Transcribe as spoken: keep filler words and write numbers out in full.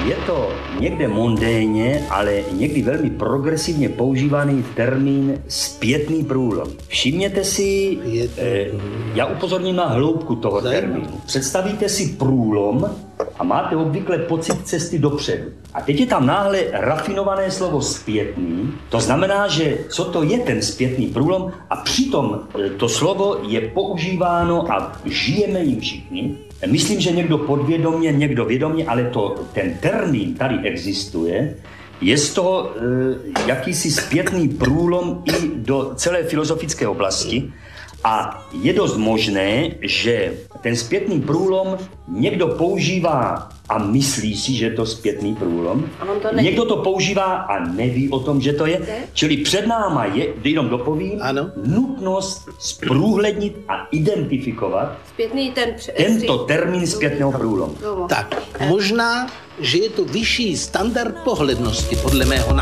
je to někde mondénně, ale někdy velmi progresivně používaný termín zpětný průlom. Všimněte si, eh, já upozorním na hloubku toho termínu. Představíte si průlom a máte obvykle pocit cesty dopředu. A teď je tam náhle rafinované slovo zpětný, to znamená, že co to je ten zpětný průlom a přitom to slovo je používáno a žijeme jim všichni. Myslím, že někdo podvědomě, někdo vědomě, ale to, ten termín tady existuje, je z toho e, jakýsi zpětný průlom i do celé filozofické oblasti. A je dost možné, že ten zpětný průlom někdo používá a myslí si, že je to zpětný průlom. To někdo to používá a neví o tom, že to je. Čili před náma je, jenom dopovím, ano. nutnost zprůhlednit a identifikovat zpětný ten pře- tento termín zpětného průlomu. Tak, možná, že je to vyšší standard pohlednosti, podle mého názoru.